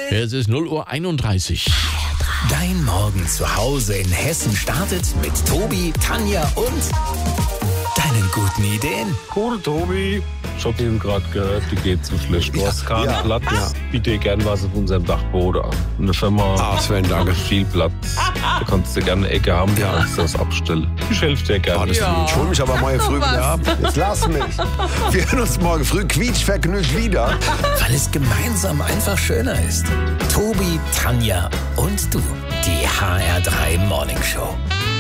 Es ist 0:31 Uhr. Dein Morgen zu Hause in Hessen startet mit Tobi, Tanja und deinen guten Ideen. Cool, Tobi. Ich hab eben gerade gehört, die geht zu schlecht. Du hast keinen Platz. Biete gern was auf unserem Dachboden an. Eine Firma Sven, danke. hat viel Platz. Da kannst du gerne eine Ecke haben, da kannst du das abstellen. Ich helfe dir gerne. Ich hol mich aber morgen früh wieder ab. Jetzt lass mich. Wir hören uns morgen früh quietschvergnügt wieder. Weil es gemeinsam einfach schöner ist. Tobi, Tanja und du. Die HR3 Morning Show.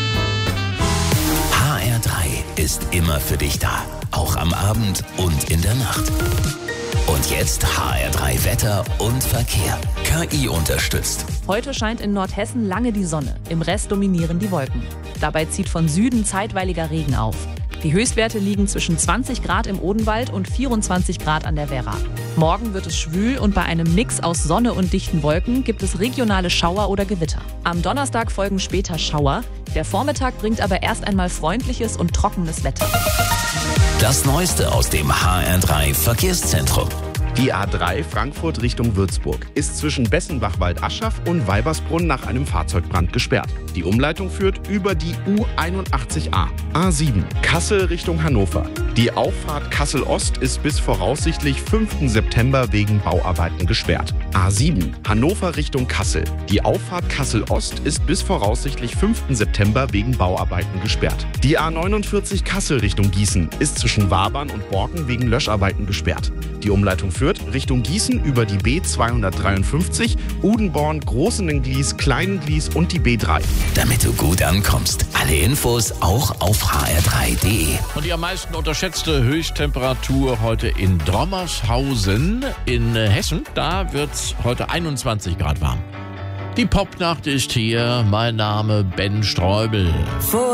HR3 ist immer für dich da. Auch am Abend und in der Nacht. Und jetzt HR3 Wetter und Verkehr. KI unterstützt. Heute scheint in Nordhessen lange die Sonne. Im Rest dominieren die Wolken. Dabei zieht von Süden zeitweiliger Regen auf. Die Höchstwerte liegen zwischen 20 Grad im Odenwald und 24 Grad an der Werra. Morgen wird es schwül und bei einem Mix aus Sonne und dichten Wolken gibt es regionale Schauer oder Gewitter. Am Donnerstag folgen später Schauer. Der Vormittag bringt aber erst einmal freundliches und trockenes Wetter. Das Neueste aus dem HR3 Verkehrszentrum. Die A3 Frankfurt Richtung Würzburg ist zwischen Bessenbach-Waldaschaf und Weibersbrunn nach einem Fahrzeugbrand gesperrt. Die Umleitung führt über die U81a. A7 Kassel Richtung Hannover. Die Auffahrt Kassel-Ost ist bis voraussichtlich 5. September wegen Bauarbeiten gesperrt. A7 Hannover Richtung Kassel. Die Auffahrt Kassel-Ost ist bis voraussichtlich 5. September wegen Bauarbeiten gesperrt. Die A49 Kassel Richtung Gießen ist zwischen Wabern und Borken wegen Löscharbeiten gesperrt. Die Umleitung führt Richtung Gießen über die B253, Udenborn, Großenenglies, Kleinenglies und die B3. Damit du gut ankommst. Alle Infos auch auf hr3.de. Und die am meisten unterschätzte Höchsttemperatur heute in Drommershausen in Hessen. Da wird's heute 21 Grad warm. Die Popnacht ist hier. Mein Name Ben Streubel.